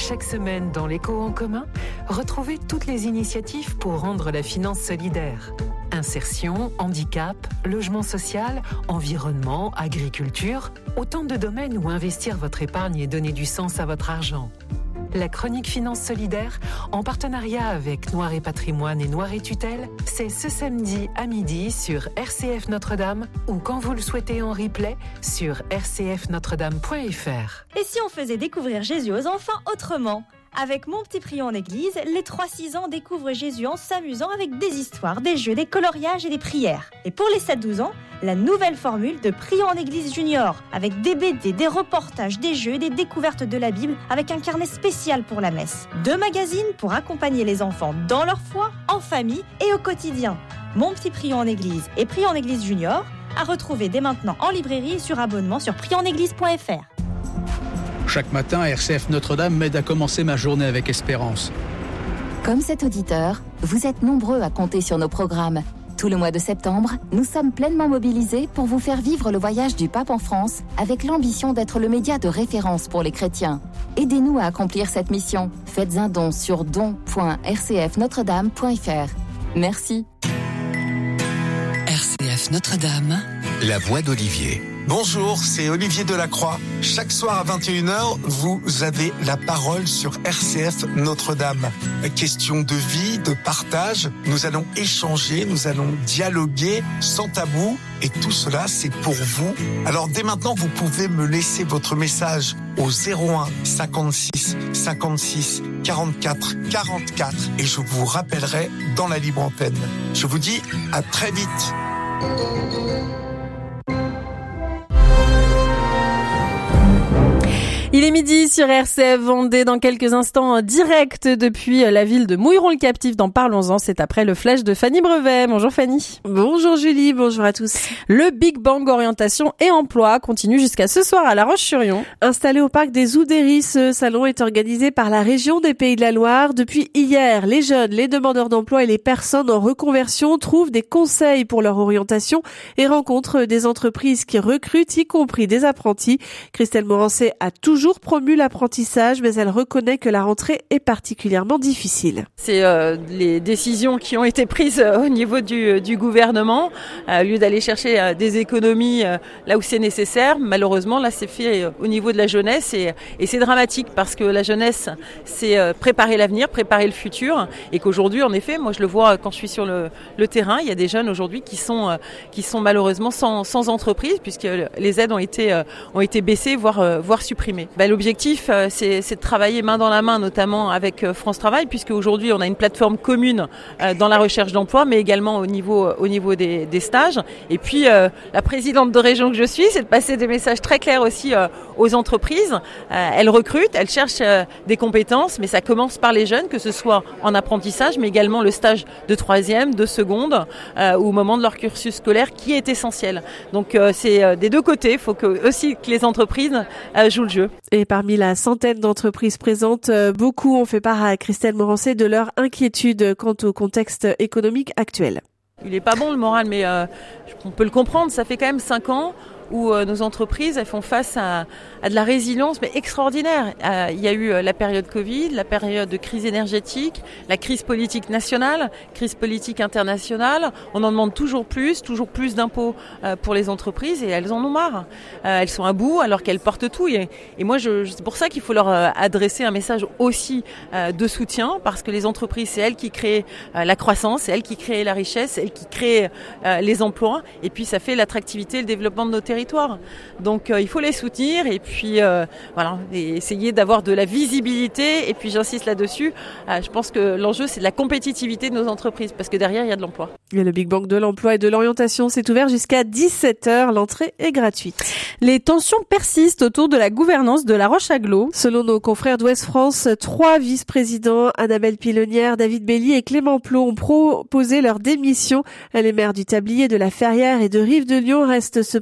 Chaque semaine dans l'Écho en commun, retrouvez toutes les initiatives pour rendre la finance solidaire. Insertion, handicap, logement social, environnement, agriculture, autant de domaines où investir votre épargne et donner du sens à votre argent. La chronique Finance Solidaire, en partenariat avec Noir et Patrimoine et Noir et Tutelle, c'est ce samedi à midi sur RCF Notre-Dame ou quand vous le souhaitez en replay sur rcfnotredame.fr. Et si on faisait découvrir Jésus aux enfants autrement ? Avec Mon Petit Prion en Église, les 3-6 ans découvrent Jésus en s'amusant avec des histoires, des jeux, des coloriages et des prières. Et pour les 7-12 ans, la nouvelle formule de Prion en Église Junior, avec des BD, des reportages, des jeux et des découvertes de la Bible, avec un carnet spécial pour la messe. 2 magazines pour accompagner les enfants dans leur foi, en famille et au quotidien. Mon Petit Prion en Église et Prion en Église Junior, à retrouver dès maintenant en librairie et sur abonnement sur prionenéglise.fr. Chaque matin, RCF Notre-Dame m'aide à commencer ma journée avec espérance. Comme cet auditeur, vous êtes nombreux à compter sur nos programmes. Tout le mois de septembre, nous sommes pleinement mobilisés pour vous faire vivre le voyage du pape en France avec l'ambition d'être le média de référence pour les chrétiens. Aidez-nous à accomplir cette mission. Faites un don sur don.rcfnotredame.fr. Merci. RCF Notre-Dame, la voix d'Olivier. Bonjour, c'est Olivier Delacroix. Chaque soir à 21h, vous avez la parole sur RCF Notre-Dame. Question de vie, de partage. Nous allons échanger, nous allons dialoguer sans tabou. Et tout cela, c'est pour vous. Alors dès maintenant, vous pouvez me laisser votre message au 01 56 56 44 44 et je vous rappellerai dans la libre antenne. Je vous dis à très vite. Il est midi sur RCF Vendée, dans quelques instants en direct depuis la ville de Mouilleron-le-Captif dans Parlons-en. C'est après le flash de Fanny Brevet. Bonjour Fanny. Bonjour Julie, bonjour à tous. Le Big Bang Orientation et Emploi continue jusqu'à ce soir à La Roche-sur-Yon. Installé au parc des Oudéry, ce salon est organisé par la région des Pays de la Loire. Depuis hier, les jeunes, les demandeurs d'emploi et les personnes en reconversion trouvent des conseils pour leur orientation et rencontrent des entreprises qui recrutent, y compris des apprentis. Christelle Morancet a toujours promu l'apprentissage, mais elle reconnaît que la rentrée est particulièrement difficile. C'est les décisions qui ont été prises au niveau du gouvernement, au lieu d'aller chercher des économies là où c'est nécessaire. Malheureusement, là, c'est fait au niveau de la jeunesse et c'est dramatique parce que la jeunesse, c'est préparer l'avenir, préparer le futur et qu'aujourd'hui, en effet, moi je le vois quand je suis sur le terrain, il y a des jeunes aujourd'hui qui sont malheureusement sans entreprise puisque les aides ont été baissées, voire supprimées. L'objectif, c'est de travailler main dans la main, notamment avec France Travail, puisque aujourd'hui on a une plateforme commune dans la recherche d'emploi, mais également au niveau des stages. Et puis la présidente de région que je suis, c'est de passer des messages très clairs aussi aux entreprises. Elles recrutent, elles cherchent des compétences, mais ça commence par les jeunes, que ce soit en apprentissage, mais également le stage de 3e, de seconde, ou au moment de leur cursus scolaire, qui est essentiel. Donc c'est des deux côtés. Il faut aussi que les entreprises jouent le jeu. Et parmi la centaine d'entreprises présentes, beaucoup ont fait part à Christelle Morancet de leur inquiétude quant au contexte économique actuel. Il n'est pas bon le moral, mais on peut le comprendre. Ça fait quand même 5 ans où nos entreprises elles font face à de la résilience mais extraordinaire. Il y a eu la période Covid, la période de crise énergétique, la crise politique nationale, crise politique internationale. On en demande toujours plus d'impôts pour les entreprises et elles en ont marre. Elles sont à bout alors qu'elles portent tout. Et moi, c'est pour ça qu'il faut leur adresser un message aussi de soutien parce que les entreprises, c'est elles qui créent la croissance, c'est elles qui créent la richesse, c'est elles qui créent les emplois et puis ça fait l'attractivité et le développement de nos territoires. Donc il faut les soutenir et puis et essayer d'avoir de la visibilité et puis j'insiste là-dessus, je pense que l'enjeu c'est de la compétitivité de nos entreprises parce que derrière il y a de l'emploi. Et le Big Bang de l'emploi et de l'orientation s'est ouvert jusqu'à 17h, l'entrée est gratuite. Les tensions persistent autour de la gouvernance de La Roche-Aglo. Selon nos confrères d'Ouest France, 3 vice-présidents, Annabelle Pilonnière, David Belli et Clément Plot ont proposé leur démission. Les maires du Tablier, de la Ferrière et de Rive-de-Lyon restent cependant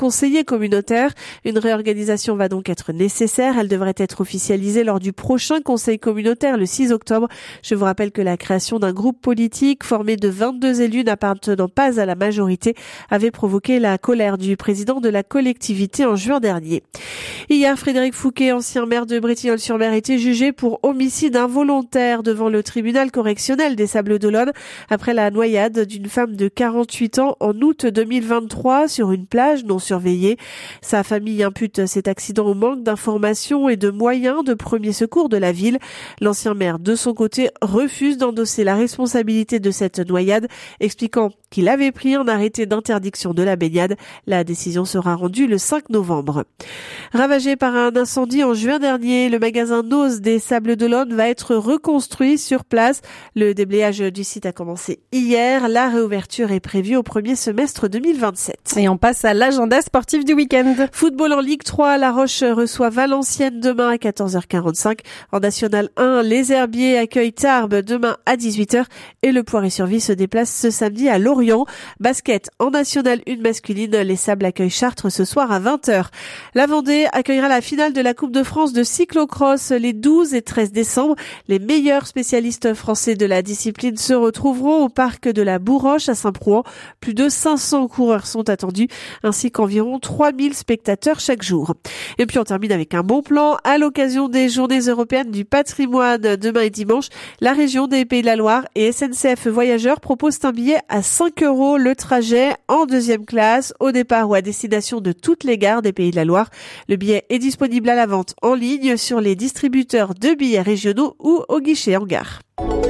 conseillers communautaires. Une réorganisation va donc être nécessaire. Elle devrait être officialisée lors du prochain conseil communautaire le 6 octobre. Je vous rappelle que la création d'un groupe politique formé de 22 élus n'appartenant pas à la majorité avait provoqué la colère du président de la collectivité en juin dernier. Hier, Frédéric Fouquet, ancien maire de Bretignolles-sur-Mer, était jugé pour homicide involontaire devant le tribunal correctionnel des Sables-d'Olonne après la noyade d'une femme de 48 ans en août 2023 sur une plage non surveillée. Sa famille impute cet accident au manque d'informations et de moyens de premier secours de la ville. L'ancien maire, de son côté, refuse d'endosser la responsabilité de cette noyade, expliquant qu'il avait pris un arrêté d'interdiction de la baignade. La décision sera rendue le 5 novembre. Ravagé par un incendie en juin dernier, le magasin Noz des Sables-d'Olonne va être reconstruit sur place. Le déblayage du site a commencé hier. La réouverture est prévue au premier semestre 2027. Et on passe à l'agenda sportif du week-end. Football en Ligue 3, La Roche reçoit Valenciennes demain à 14h45. En National 1, les Herbiers accueillent Tarbes demain à 18h et le Poiré-sur-Vie se déplace ce samedi à Lorient. Basket en National 1 masculine, les Sables accueillent Chartres ce soir à 20h. La Vendée accueillera la finale de la Coupe de France de cyclocross les 12 et 13 décembre. Les meilleurs spécialistes français de la discipline se retrouveront au parc de la Bourroche à Saint-Prouan. Plus de 500 coureurs sont attendus, ainsi qu'environ 3000 spectateurs chaque jour. Et puis on termine avec un bon plan. À l'occasion des Journées européennes du patrimoine demain et dimanche, la région des Pays de la Loire et SNCF Voyageurs proposent un billet à 5 € le trajet en deuxième classe au départ ou à destination de toutes les gares des Pays de la Loire. Le billet est disponible à la vente en ligne sur les distributeurs de billets régionaux ou au guichet en gare.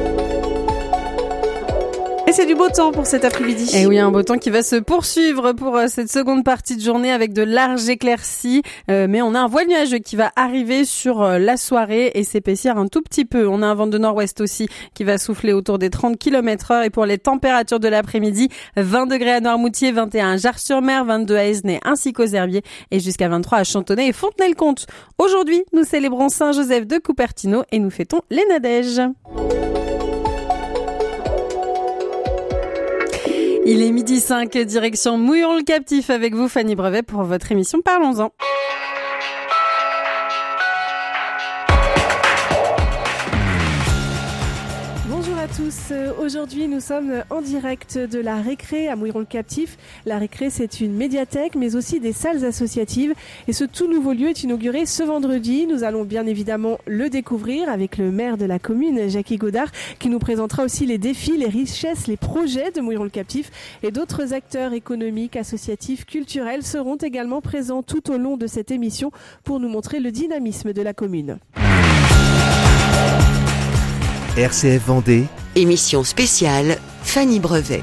Et c'est du beau temps pour cet après-midi. Et oui, un beau temps qui va se poursuivre pour cette seconde partie de journée avec de larges éclaircies. Mais on a un voile nuageux qui va arriver sur la soirée et s'épaissir un tout petit peu. On a un vent de nord-ouest aussi qui va souffler autour des 30 km/h. Et pour les températures de l'après-midi, 20 degrés à Noirmoutier, 21 à Jars-sur-Mer, 22 à Esnay ainsi qu'aux Herbiers et jusqu'à 23 à Chantonnay et Fontenay-le-Comte. Aujourd'hui, nous célébrons Saint-Joseph de Cupertino et nous fêtons les Nadèges. Il est 12h05, direction Mouilleron-le-Captif avec vous, Fanny Brevet, pour votre émission Parlons-en. Bonjour à tous, aujourd'hui nous sommes en direct de la Récré à Mouilleron-le-Captif. La Récré, c'est une médiathèque mais aussi des salles associatives et ce tout nouveau lieu est inauguré ce vendredi. Nous allons bien évidemment le découvrir avec le maire de la commune, Jackie Godard, qui nous présentera aussi les défis, les richesses, les projets de Mouilleron-le-Captif et d'autres acteurs économiques, associatifs, culturels seront également présents tout au long de cette émission pour nous montrer le dynamisme de la commune. RCF Vendée. Émission spéciale, Fanny Brevet.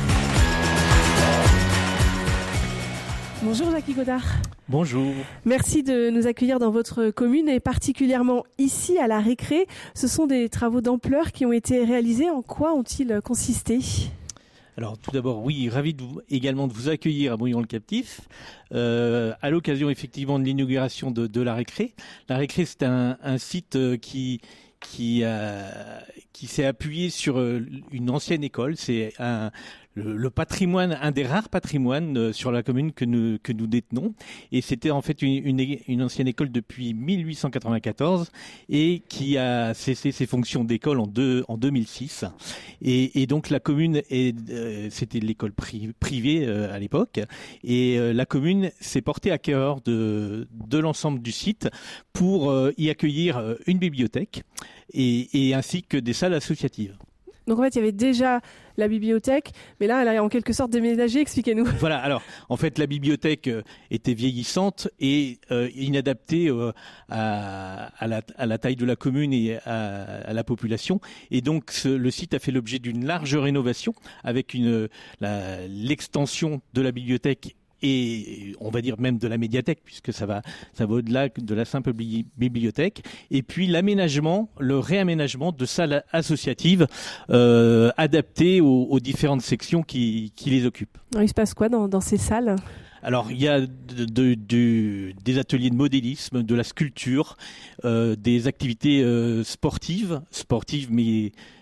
Bonjour Jackie Godard. Bonjour. Merci de nous accueillir dans votre commune et particulièrement ici à la Récré. Ce sont des travaux d'ampleur qui ont été réalisés. En quoi ont-ils consisté ? Alors tout d'abord, oui, ravi également de vous accueillir à Mouilleron-le-Captif à l'occasion effectivement de l'inauguration de la Récré. La Récré, c'est un site qui s'est appuyé sur une ancienne école. C'est le patrimoine, un des rares patrimoines sur la commune que nous détenons. Et c'était en fait une ancienne école depuis 1894 et qui a cessé ses fonctions d'école en 2006. Et donc la commune c'était l'école privée à l'époque. Et la commune s'est portée à cœur de l'ensemble du site pour y accueillir une bibliothèque et ainsi que des salles associatives. Donc en fait, il y avait déjà la bibliothèque, mais là, elle a en quelque sorte déménagé. Expliquez-nous. Voilà, alors en fait, la bibliothèque était vieillissante et inadaptée à la taille de la commune et à la population. Et donc, le site a fait l'objet d'une large rénovation avec l'extension de la bibliothèque et on va dire même de la médiathèque, puisque ça va au-delà de la simple bibliothèque, et puis le réaménagement de salles associatives adaptées aux différentes sections qui les occupent. Alors, il se passe quoi dans ces salles ? Alors, il y a des ateliers de modélisme, de la sculpture, des activités sportives, mais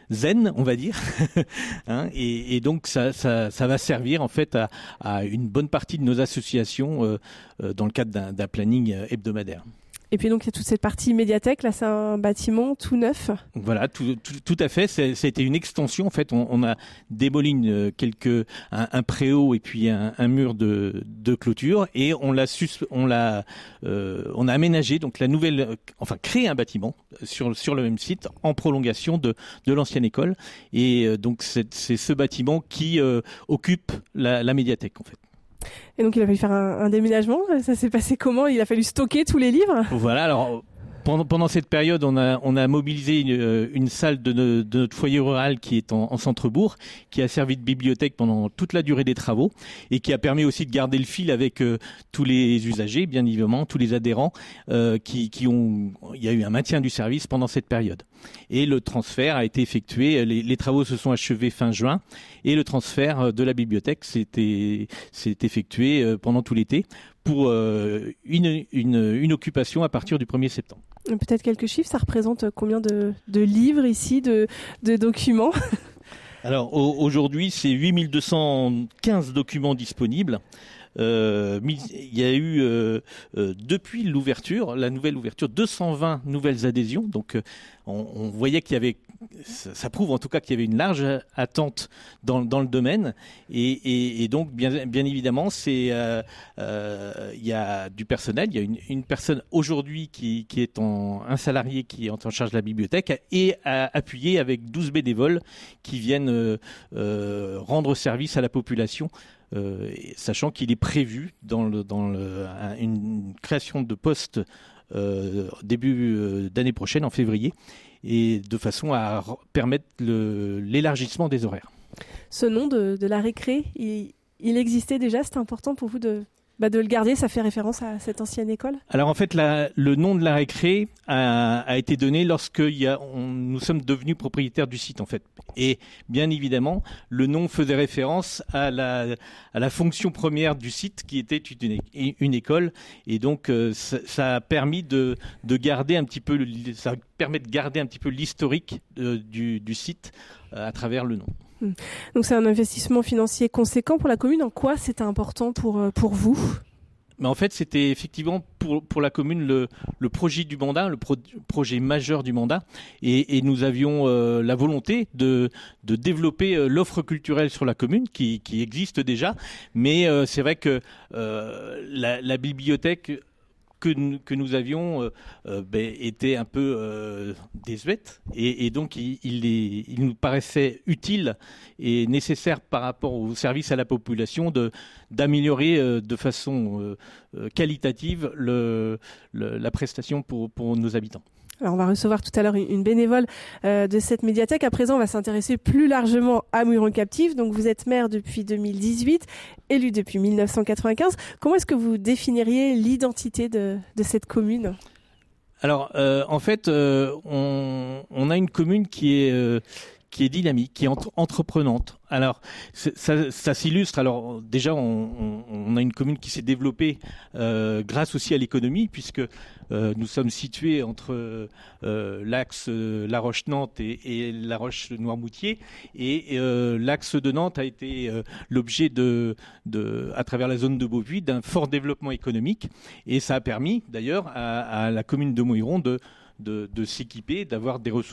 zen, on va dire, hein, et donc ça va servir en fait à une bonne partie de nos associations dans le cadre d'un planning hebdomadaire. Et puis donc il y a toute cette partie médiathèque, là c'est un bâtiment tout neuf. Voilà, tout à fait. Ça a été une extension. En fait, on a démoli un préau et puis un mur de clôture et on a aménagé donc créé un bâtiment sur le même site en prolongation de l'ancienne école. Et donc c'est ce bâtiment qui occupe la médiathèque en fait. Et donc il a fallu faire un déménagement. Ça s'est passé comment ? Il a fallu stocker tous les livres ? Voilà, alors pendant cette période, on a mobilisé une salle de notre foyer rural qui est en centre-bourg, qui a servi de bibliothèque pendant toute la durée des travaux et qui a permis aussi de garder le fil avec tous les usagers, bien évidemment, tous les adhérents il y a eu un maintien du service pendant cette période. Et le transfert a été effectué, les travaux se sont achevés fin juin et le transfert de la bibliothèque s'est effectué pendant tout l'été pour une occupation à partir du 1er septembre. Peut-être quelques chiffres, ça représente combien de livres ici, de documents ? Alors aujourd'hui, c'est 8215 documents disponibles. Il y a eu depuis la nouvelle ouverture, 220 nouvelles adhésions. Donc on voyait qu'il y avait, ça prouve en tout cas qu'il y avait une large attente dans le domaine. Et donc bien évidemment, il y a du personnel. Il y a une personne aujourd'hui qui est un salarié qui est en charge de la bibliothèque et appuyé avec 12 bénévoles qui viennent rendre service à la population. Sachant qu'il est prévu dans une création de postes début d'année prochaine, en février, et de façon à permettre l'élargissement des horaires. Ce nom de la récré, il existait déjà, c'était important pour vous de le garder, ça fait référence à cette ancienne école ? Alors en fait, le nom de la récré a été donné lorsque nous sommes devenus propriétaires du site en fait. Et bien évidemment, le nom faisait référence à la fonction première du site qui était une école. Et donc ça a permis de garder un petit peu, ça permet de garder un petit peu l'historique du site à travers le nom. Donc c'est un investissement financier conséquent pour la commune. En quoi c'était important pour vous ? Mais en fait, c'était effectivement pour la commune le projet du mandat, le projet majeur du mandat. Et nous avions la volonté de développer l'offre culturelle sur la commune qui existe déjà. Mais c'est vrai que la bibliothèque que nous avions était un peu désuète et donc il nous paraissait utile et nécessaire par rapport au service à la population d'améliorer de façon qualitative la prestation pour nos habitants. Alors on va recevoir tout à l'heure une bénévole de cette médiathèque. À présent, on va s'intéresser plus largement à Muiron Captif. Donc vous êtes maire depuis 2018, élu depuis 1995. Comment est-ce que vous définiriez l'identité de cette commune ? Alors en fait, on a une commune qui est dynamique, qui est entreprenante. Alors, ça s'illustre. Alors, déjà, on a une commune qui s'est développée grâce aussi à l'économie, puisque nous sommes situés entre l'axe La Roche-Nantes et La Roche-Noirmoutier. Et l'axe de Nantes a été l'objet à travers la zone de Beaupuy, d'un fort développement économique. Et ça a permis, d'ailleurs, à la commune de Muiron de s'équiper, d'avoir des ressources